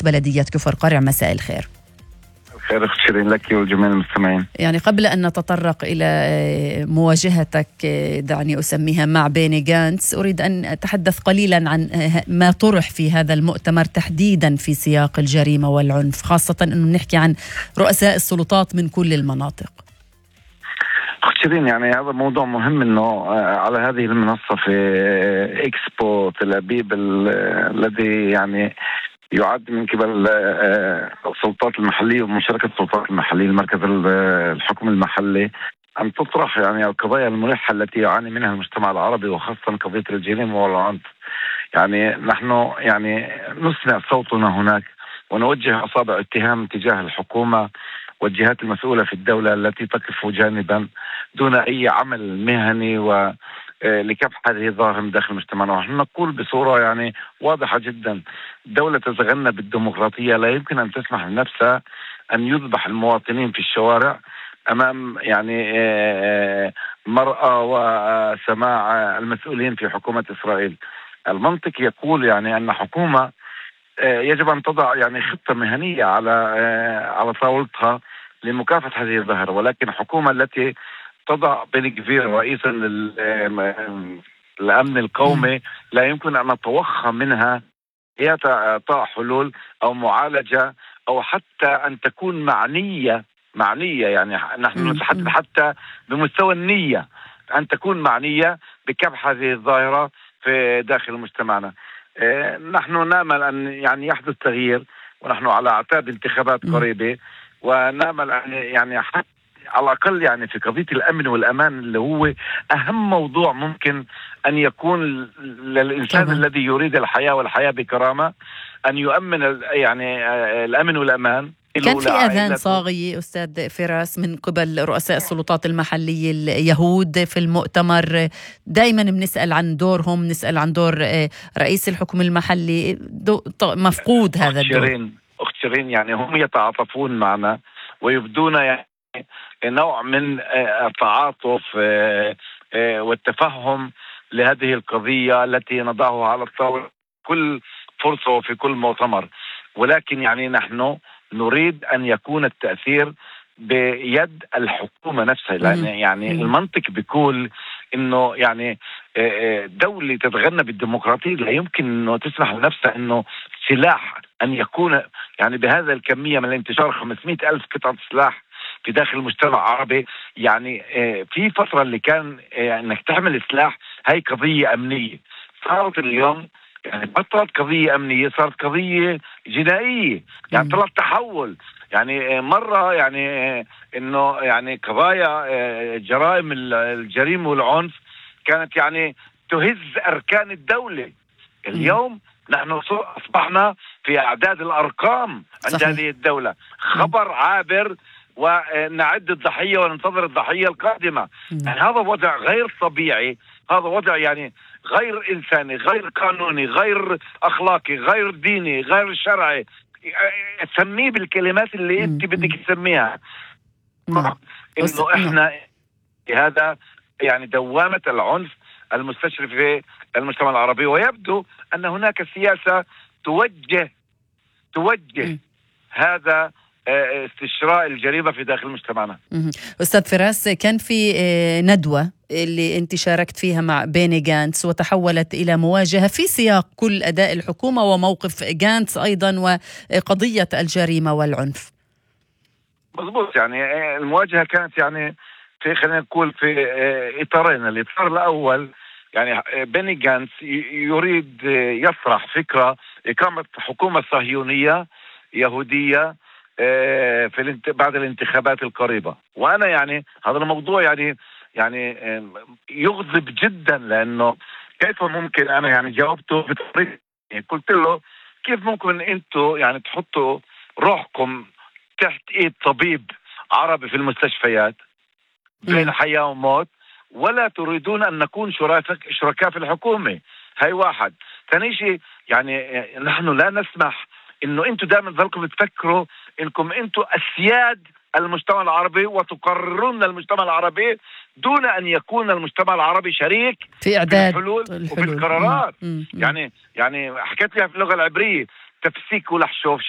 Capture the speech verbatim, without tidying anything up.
رئيس بلدية كفر قرع. مساء الخير. خير أخت شيرين لك وجميع المستمعين. يعني قبل أن نتطرق إلى مواجهتك دعني أسميها مع بيني غانتس، أريد أن أتحدث قليلا عن ما طرح في هذا المؤتمر تحديدا في سياق الجريمة والعنف، خاصة أنه نحكي عن رؤساء السلطات من كل المناطق. أخت شيرين، يعني هذا موضوع مهم، أنه على هذه المنصة في إكسبو تل أبيب الذي يعني يعد من قبل السلطات المحلية ومشاركة السلطات المحلية المركز الحكم المحلي أن تطرح يعني القضايا الملحة التي يعاني منها المجتمع العربي، وخاصة قضية الجريمة والعنف. يعني نحن يعني نسمع صوتنا هناك ونوجه أصابع اتهام تجاه الحكومة والجهات المسؤولة في الدولة التي تقف جانبا دون أي عمل مهني و لكبح هذه الظاهرة من داخل مجتمعنا. ونحن نقول بصورة يعني واضحة جدا: دولة تتغنى بالديمقراطية لا يمكن أن تسمح لنفسها أن يذبح المواطنين في الشوارع أمام يعني مرأة وسماع المسؤولين في حكومة إسرائيل. المنطق يقول يعني أن حكومة يجب أن تضع يعني خطة مهنية على على طاولتها لمكافحة هذه الظاهرة، ولكن حكومة التي تضع بن غفير رئيسا للأمن القومي لا يمكن أن نتوخى منها هي إعطاء حلول أو معالجة أو حتى أن تكون معنية معنية يعني نحن نتحدث حتى بمستوى النية أن تكون معنية بكبح هذه الظاهرة في داخل مجتمعنا. اه نحن نأمل أن يعني يحدث تغيير، ونحن على أعتاب انتخابات قريبة، ونأمل أن يعني حتى على الأقل يعني في قضية الأمن والأمان اللي هو أهم موضوع ممكن أن يكون للإنسان طبعا. الذي يريد الحياة والحياة بكرامة أن يؤمن يعني الأمن والأمان. كان في أذان صاغي أستاذ فراس من قبل رؤساء السلطات المحلية اليهود في المؤتمر. دائما بنسأل عن دورهم، نسأل عن دور رئيس الحكم المحلي، مفقود هذا الدور. أخت شيرين، يعني هم يتعاطفون معنا ويبدون يعني نوع من التعاطف والتفهم لهذه القضية التي نضعها على الطاولة كل فرصة وفي كل مؤتمر، ولكن يعني نحن نريد أن يكون التأثير بيد الحكومة نفسها، لأن يعني المنطق بيقول إنه يعني دولة تتغنى بالديمقراطية لا يمكن إنه تسمح لنفسها إنه سلاح أن يكون يعني بهذا الكمية من الانتشار خمسمائة ألف قطعة سلاح في داخل المجتمع العربي. يعني في فترة اللي كان انك تحمل سلاح هاي قضية امنية، صارت اليوم يعني بطلت قضية امنية، صارت قضية جنائية. يعني طلع تحول، يعني مرة يعني انه يعني قضايا جرائم الجريمة والعنف كانت يعني تهز اركان الدولة. اليوم نحن اصبحنا في اعداد الارقام عند هذه الدولة، خبر عابر ونعد الضحية وننتظر الضحية القادمة. يعني هذا وضع غير طبيعي، هذا وضع يعني غير إنساني، غير قانوني، غير أخلاقي، غير ديني، غير شرعي. سميه بالكلمات اللي أنت بدك تسميها. إنه إحنا هذا يعني دوامة العنف المستشرف في المجتمع العربي، ويبدو أن هناك سياسة توجه توجه هذا استشراء الجريمة في داخل مجتمعنا. أستاذ فراس، كان في ندوة اللي انت شاركت فيها مع بيني غانتس وتحولت إلى مواجهة في سياق كل أداء الحكومة وموقف غانتس أيضا وقضية الجريمة والعنف. مضبوط، يعني المواجهة كانت يعني في خلينا نقول في إطارين. الإطار الأول يعني بيني غانتس يريد يطرح فكرة إقامة حكومة صهيونية يهودية في بعد الانتخابات القريبة، وأنا يعني هذا الموضوع يعني يعني يغضب جدا، لأنه كيف ممكن أنا يعني جاوبته بطريقة يعني قلت له كيف ممكن أنتوا يعني تحطوا روحكم تحت إيد طبيب عربي في المستشفيات بين حياة وموت ولا تريدون أن نكون شركاء في الحكومة؟ هاي واحد. ثاني شيء يعني نحن لا نسمح إنه أنتوا دائما ظلكم تفكروا إنكم أنتوا أسياد المجتمع العربي وتقررون المجتمع العربي دون أن يكون المجتمع العربي شريك في إعداد الحلول, الحلول وفي القرارات. مم. مم. يعني يعني حكيت لها في اللغة العبرية تفسيك ولحشوف